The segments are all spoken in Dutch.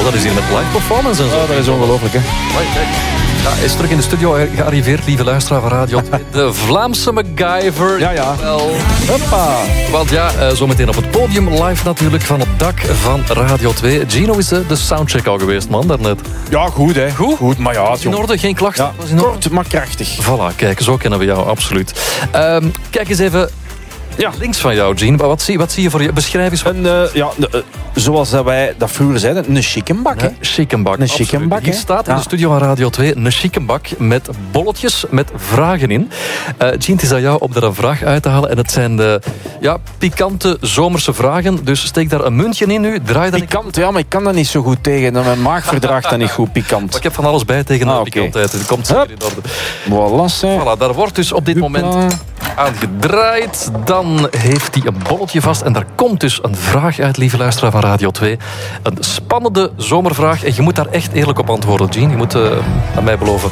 Oh, dat is hier met live performance en zo. Oh, dat is ongelooflijk, hè. Mooi, kijk. Ja, hij is terug in de studio gearriveerd, lieve luisteraar van Radio 2. De Vlaamse MacGyver. Ja. Wel. Hoppa. Want ja, zometeen op het podium live natuurlijk van het dak van Radio 2. Gino is de soundcheck al geweest, man, daarnet. Ja, goed, hè. Goed, maar ja... In orde, geen klachten? Ja, Was in orde? kort, maar krachtig. Voilà, kijk, zo kennen we jou, absoluut. Kijk eens even links van jou, Gene. Wat zie je voor je? Beschrijf eens. Zoals dat wij dat vroeger zeiden, een chickenbak, hè. Chickenbak, Een chickenbak, Hier hè. staat in de studio van Radio 2 een chickenbak met bolletjes met vragen in. Gene, het is aan jou om daar een vraag uit te halen. En het zijn de pikante zomerse vragen. Dus steek daar een muntje in nu. Draai dat Pikant, ja, maar ik kan dat niet zo goed tegen. Mijn maag verdraagt dat niet goed, pikant. Maar ik heb van alles bij tegen de pikantheid. Het komt zeker in orde. Voilà, daar wordt dus op dit moment aan gedraaid. Dan heeft hij een bolletje vast. En daar komt dus een vraag uit, lieve luisteraar van Radio 2. Een spannende zomervraag. En je moet daar echt eerlijk op antwoorden, Gene. Je moet aan mij beloven.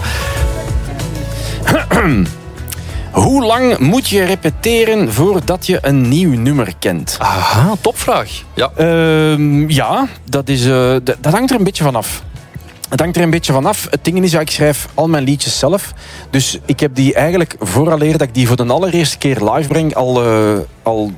Hoe lang moet je repeteren voordat je een nieuw nummer kent? Aha, topvraag. Ja. Dat hangt er een beetje vanaf. Het hangt er een beetje vanaf. Het ding is, ik schrijf al mijn liedjes zelf. Dus ik heb die eigenlijk, vooraleer dat ik die voor de allereerste keer live breng, al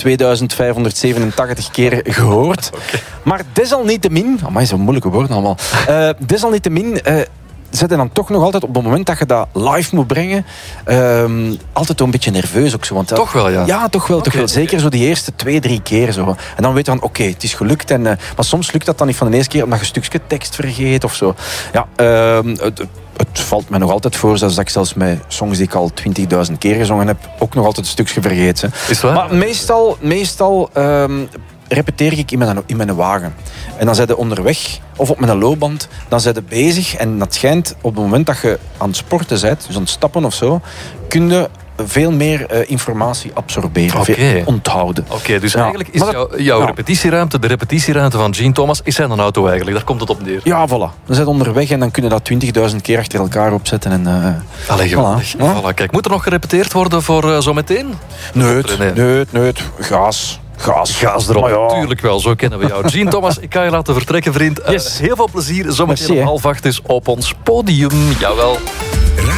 2587 keer gehoord. Okay. Maar desalniettemin... Amai, zo'n moeilijke woorden allemaal. Desalniettemin... zit je dan toch nog altijd op het moment dat je dat live moet brengen, altijd een beetje nerveus ook zo. Want, toch wel, ja? Ja, toch wel. Zeker zo die eerste 2-3 keer zo. En dan weet je van, oké, het is gelukt. Maar soms lukt dat dan niet van de eerste keer, omdat je een stukje tekst vergeet of zo. Ja, het valt me nog altijd voor, dat ik zelfs met songs die ik al 20.000 keer gezongen heb, ook nog altijd een stukje vergeet. Hè. Is waar? Maar meestal repeteer ik in mijn wagen. En dan zijn je onderweg, of op mijn loopband, dan zijn je bezig. En dat schijnt, op het moment dat je aan het sporten bent, dus aan het stappen of zo, kun je veel meer informatie absorberen, veel onthouden. Oké, dus eigenlijk is jouw repetitieruimte, de repetitieruimte van Gene Thomas, is zijn een auto eigenlijk. Daar komt het op neer. Ja, voilà. Dan zijn je onderweg en dan kun je dat 20.000 keer achter elkaar opzetten. En, Allee, geweldig. Voilà. Kijk, moet er nog gerepeteerd worden voor zometeen? Nee. Gaas erop, natuurlijk wel. Zo kennen we jou. Gene Thomas, ik ga je laten vertrekken, vriend. Yes. Heel veel plezier. Zometeen om 7:30 dus op ons podium. Jawel.